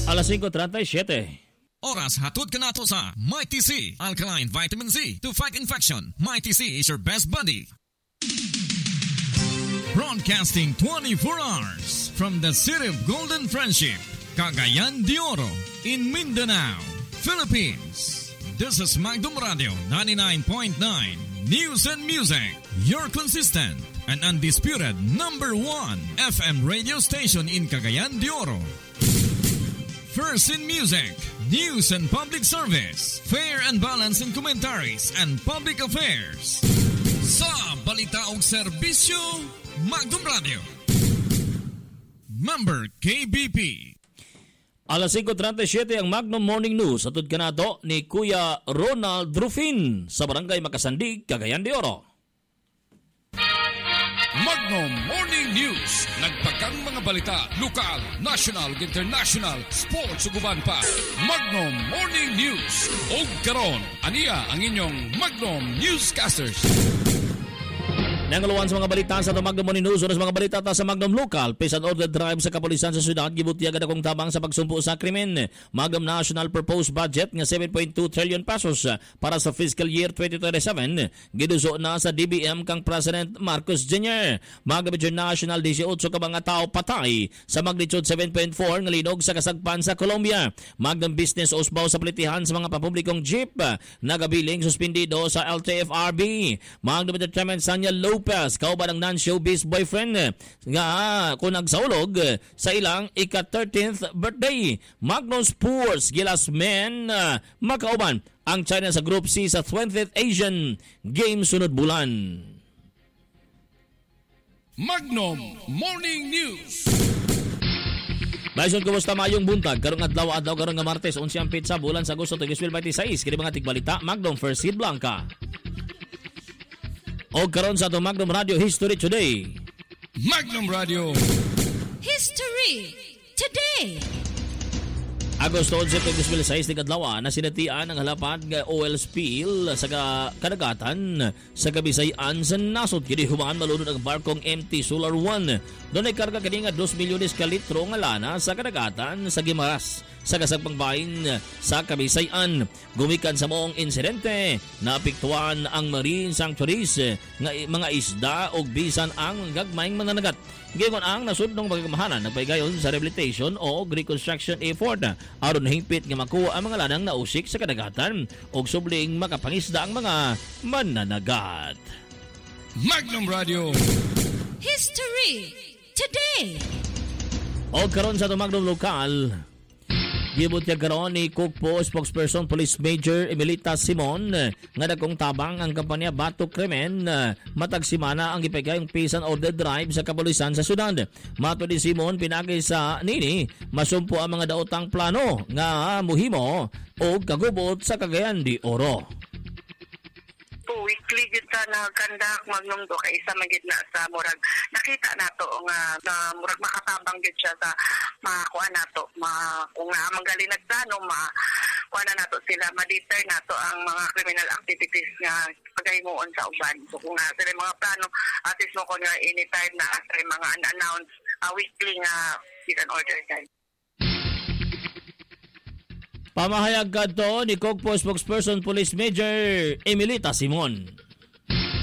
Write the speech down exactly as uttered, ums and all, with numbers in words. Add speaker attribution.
Speaker 1: Alas singko treinta y siete.
Speaker 2: Oras hatod ka na to sa Mighty C, Alkaline Vitamin Z to fight infection. Mighty C is your best buddy. Broadcasting twenty-four hours from the city of Golden Friendship, Cagayan de Oro, in Mindanao, Philippines. This is Magdum Radio ninety-nine point nine News and Music, your consistent and undisputed number one F M radio station in Cagayan de Oro. First in music, news and public service, fair and balanced in commentaries and public affairs. Sa balita og serbisyo, Magdum Radio. Member K B P.
Speaker 1: Alas singko treinta y siete ang Magnum Morning News. Atod ka na to ni Kuya Ronald Rufin sa Barangay Makasandig, Cagayan de Oro.
Speaker 3: Magnum Morning News. Nagpagang mga balita, lokal, national, international, sports ug uban pa. Magnum Morning News. Og karon, aniya ang inyong Magnum Newscasters.
Speaker 1: Nangalawan sa mga balita sa Magnum Morning News, sa mga balita ta sa Magnum Local, peace and order drive sa kapulisan sa syudad, gibutyagan akong tabang sa pagsumpo sa krimen. Magnum National Proposed Budget nga seven point two trillion pesos para sa fiscal year twenty twenty-seven, giduso na sa D B M kang President Marcos Junior Magnum International eighteen ka mga tao patay sa magnitude seven point four nga linog sa kasagpan sa Colombia. Magnum Business usbaw sa plitihan sa mga papublikong jeep, nagabiling suspendido sa L T F R B. Magnum Entertainment Sanya Lopez, kauban ang non-showbiz boyfriend nga kung nagsaulog sa ilang ika-thirteenth birthday. Magnum Sports Gilas Men uh, makauban ang China sa Group C sa twentieth Asian Games sunod bulan.
Speaker 3: Magnum Morning News.
Speaker 1: Maison, kumusta mayong buntag? Karong adlaw adlaw karong nga Martes, onse ang pizza bulan sa Agosto twenty twenty-six. Kini mga tigbalita, Magnum First Seed Blanca. O karon sa ato Magnum Radio History Today.
Speaker 3: Magnum Radio
Speaker 4: History Today.
Speaker 1: Agosto eleven, twenty sixteen, tigadlawa na sinatian ang halapad nga oil spill sa kadagatan sa Kabisayan sa nasod. Kini humaan malunod ang barkong M T Solar one. Doon ay karga kini nga two milyones ka litro nga lana sa kadagatan sa Gimaras sa kasagpang bahin sa Kabisayan. Gumikan sa moong insidente, naapektuhan ang marine sanctuaries nga mga isda o bisan ang gagmayng mananagat. Gigon ang nasudnong pagkamahanan nagpaygayon sa rehabilitation o reconstruction effort aron hingpit nga makuha ang mga lanang nausik sa kadagatan o subling makapangisda ang mga mananagat.
Speaker 3: Magnum Radio
Speaker 4: History Today.
Speaker 1: O karon sa Magnum Local, gibutya karon ni Kukpo spokesperson Police Major Emilita Simon nga dagkong tabang ang kampanya Bato Krimen matag simana ang gipagayong peace and order drive sa kapulisan sa syudad. Mato ni Simon pinagi sa nini masumpo ang mga daotang plano nga muhimo o kagubot sa Cagayan de Oro.
Speaker 5: Po weekly gid ta nagkandak Magnum do kay isa magid na sa murag nakita nato nga na murag makatabang gid siya sa makuha nato ma kung na magaling nagplano ma kuha na nato sila ma-deter nato ang mga criminal activities nga paghimuon sa uban. So kung na sila mga plano at least mo ko nga anytime na sa mga unannounced uh, weekly nga peace and order guys.
Speaker 1: Pamahayag kadto ni Kukpo spokesperson Police Major Emilita Simon.